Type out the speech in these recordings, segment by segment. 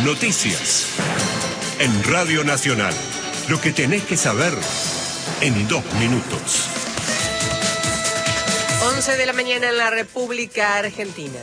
Noticias. En Radio Nacional. Lo que tenés que saber en 2 minutos. 11 de la mañana en la República Argentina.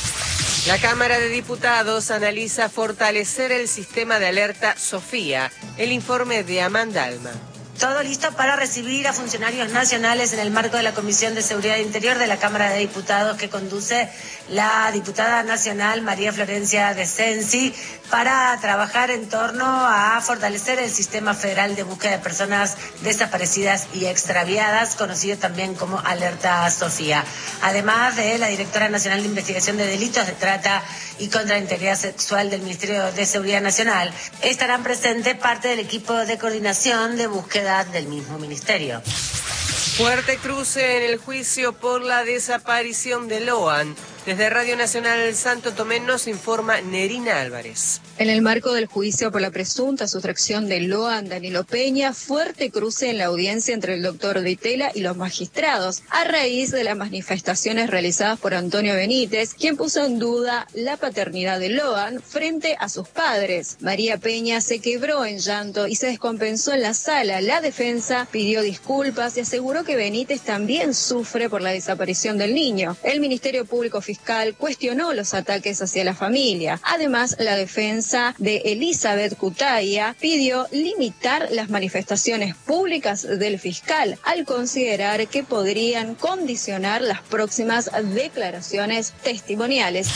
La Cámara de Diputados analiza fortalecer el sistema de alerta Sofía. El informe de Amanda Alma. Todo listo para recibir a funcionarios nacionales en el marco de la Comisión de Seguridad Interior de la Cámara de Diputados que conduce la diputada nacional María Florencia de Sensi para trabajar en torno a fortalecer el sistema federal de búsqueda de personas desaparecidas y extraviadas, conocido también como Alerta Sofía. Además de la directora nacional de investigación de delitos de trata y contra la integridad sexual del Ministerio de Seguridad Nacional, estarán presentes parte del equipo de coordinación de búsqueda del mismo ministerio. Fuerte cruce en el juicio por la desaparición de Loan. Desde Radio Nacional Santo Tomé nos informa Nerina Álvarez. En el marco del juicio por la presunta sustracción de Loan Danilo Peña, fuerte cruce en la audiencia entre el doctor Ditela y los magistrados, a raíz de las manifestaciones realizadas por Antonio Benítez, quien puso en duda la paternidad de Loan frente a sus padres. María Peña se quebró en llanto y se descompensó en la sala. La defensa pidió disculpas y aseguró que Benítez también sufre por la desaparición del niño. El Ministerio Público Fiscal cuestionó los ataques hacia la familia. Además, la defensa de Elizabeth Cutaya pidió limitar las manifestaciones públicas del fiscal al considerar que podrían condicionar las próximas declaraciones testimoniales.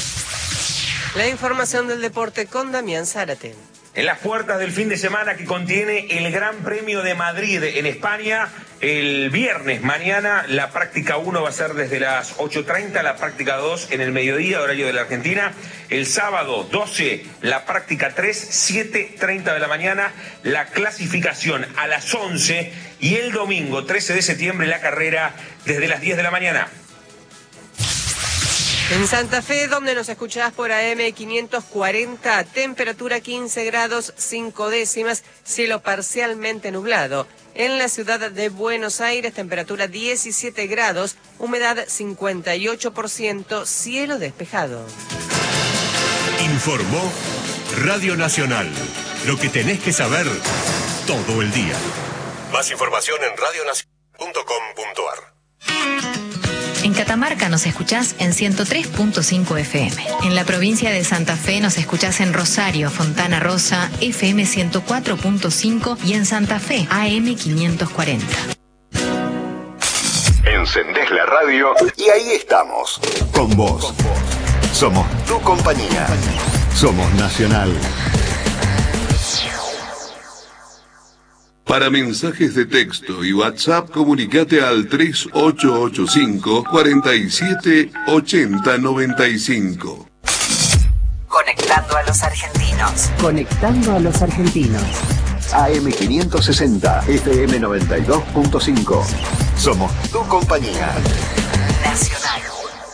La información del deporte con Damián Zárate. En las puertas del fin de semana que contiene el Gran Premio de Madrid en España, el viernes mañana la práctica 1 va a ser desde las 8:30, la práctica 2 en el mediodía, horario de la Argentina. El sábado 12, la práctica 3, 7:30 de la mañana, la clasificación a las 11 y el domingo 13 de septiembre la carrera desde las 10 de la mañana. En Santa Fe, donde nos escuchás por AM 540, temperatura 15 grados 5 décimas, cielo parcialmente nublado. En la ciudad de Buenos Aires, temperatura 17 grados, humedad 58%, cielo despejado. Informó Radio Nacional. Lo que tenés que saber todo el día. Más información en radionacional.com.ar. En Catamarca nos escuchás en 103.5 FM. En la provincia de Santa Fe nos escuchás en Rosario, Fontana Rosa, FM 104.5 y en Santa Fe, AM 540. Encendés la radio y ahí estamos. Con vos. Somos tu compañía. Somos Nacional. Para mensajes de texto y WhatsApp, comunicate al 3885-478095. Conectando a los argentinos. Conectando a los argentinos. AM 560, FM 92.5. Somos tu compañía. Nacional.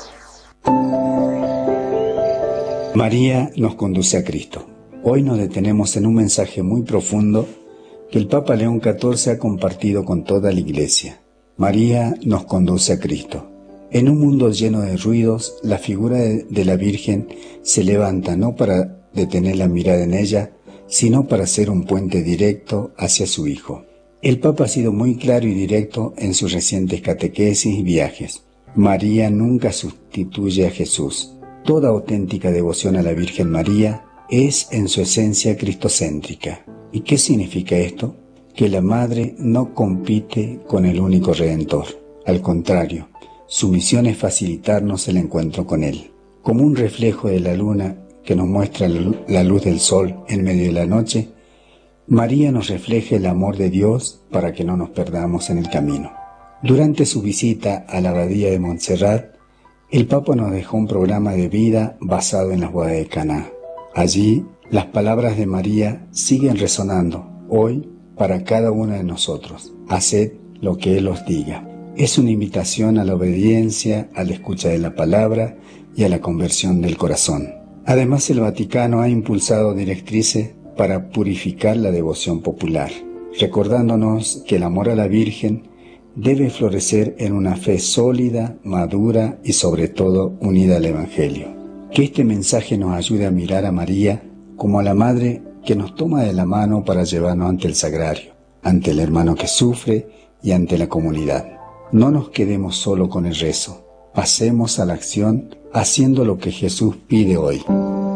María nos conduce a Cristo. Hoy nos detenemos en un mensaje muy profundo que el Papa León XIV ha compartido con toda la Iglesia. María nos conduce a Cristo. En un mundo lleno de ruidos, la figura de la Virgen se levanta no para detener la mirada en ella, sino para ser un puente directo hacia su Hijo. El Papa ha sido muy claro y directo en sus recientes catequesis y viajes. María nunca sustituye a Jesús. Toda auténtica devoción a la Virgen María es en su esencia cristocéntrica. ¿Y qué significa esto? Que la Madre no compite con el único Redentor. Al contrario, su misión es facilitarnos el encuentro con Él. Como un reflejo de la luna que nos muestra la luz del sol en medio de la noche, María nos refleja el amor de Dios para que no nos perdamos en el camino. Durante su visita a la abadía de Montserrat, el Papa nos dejó un programa de vida basado en las bodas de Caná. Allí, las palabras de María siguen resonando hoy para cada uno de nosotros. Haced lo que Él os diga. Es una invitación a la obediencia, a la escucha de la palabra y a la conversión del corazón. Además, el Vaticano ha impulsado directrices para purificar la devoción popular, recordándonos que el amor a la Virgen debe florecer en una fe sólida, madura y sobre todo unida al Evangelio. Que este mensaje nos ayude a mirar a María como a la madre que nos toma de la mano para llevarnos ante el sagrario, ante el hermano que sufre y ante la comunidad. No nos quedemos solo con el rezo, pasemos a la acción haciendo lo que Jesús pide hoy.